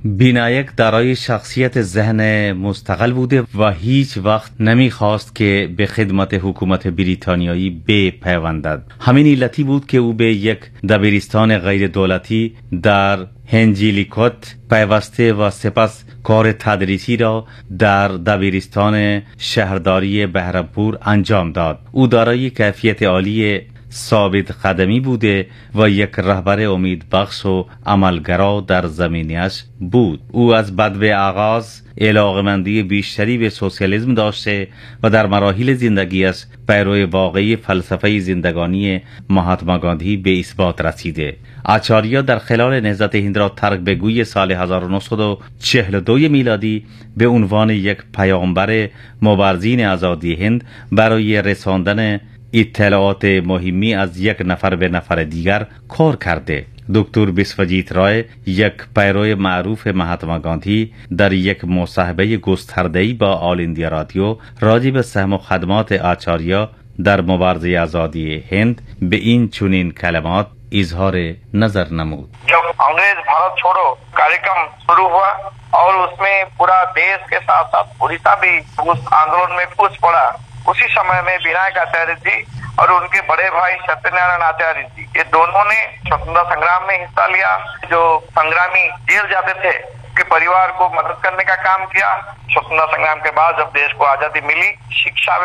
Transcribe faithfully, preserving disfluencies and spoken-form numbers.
بینایک دارای شخصیت ذهن مستقل بوده و هیچ وقت نمیخواست که به خدمت حکومت بریتانیایی بپیوندد. همین علتی بود که او به یک دبیرستان غیر دولتی در هنجیلیکوت پیوسته و سپس کار تدریسی را در دبیرستان شهرداری بهرامپور انجام داد. او دارای کیفیت عالی ثابت قدمی بوده و یک رهبر امیدبخش و عملگرا در زمینیش بود. او از بدو آغاز علاقمندی بیشتری به سوسیالیسم داشته و در مراحل زندگیش پیرو واقعی فلسفه زندگانی مهاتما گاندی به اثبات رسیده. آچاریا در خلال نهضت هند را ترک به گوی سال هزار و نهصد و چهل و دو میلادی به عنوان یک پیامبر مبارزین آزادی هند برای رساندن اطلاعات مهمی از یک نفر به نفر دیگر کار کرده. دکتر بسوجیت رای، یک پیرو معروف مهاتما گاندی، در یک مصاحبه گسترده‌ای با آل اندیا رادیو راجع به سهم و خدمات آچاریا در مبارزه آزادی هند به این چنین کلمات اظهار نظر نمود. जब अंग्रेज भारत छोड़ो कार्यक्रम शुरू हुआ और उसमें पूरा देश के साथ साथ उड़ीसा भी उस आंदोलन में कूच पड़ा, उसी समय में विनायक आचार्य जी और उनके बड़े भाई सत्यनारायण आचार्य जी, ये दोनों ने स्वतंत्रता संग्राम में हिस्सा लिया। जो संग्रामी जेल जाते थे के परिवार को मदद करने का काम किया। स्वतंत्रता संग्राम के बाद जब देश को आजादी मिली, शिक्षा